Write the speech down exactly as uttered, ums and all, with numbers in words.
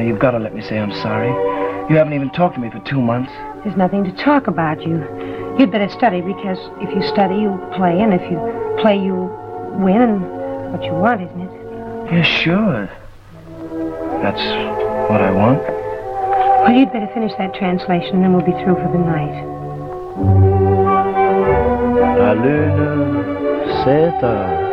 you've got to let me say I'm sorry. You haven't even talked to me for two months. There's nothing to talk about. You, you'd better study, because if you study, you play, and if you play, you win, and what you want, isn't it? Yeah, sure. That's what I want. Well, you'd better finish that translation, and then we'll be through for the night. La lune s'éteint.